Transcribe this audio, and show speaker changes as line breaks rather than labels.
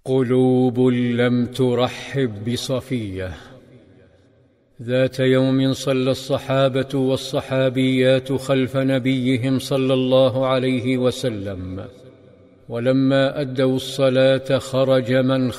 قلوب لم ترحب بصفيه. ذات يوم صلى الصحابه والصحابيات خلف نبيهم صلى الله عليه وسلم، ولما أدوا الصلاة خرج من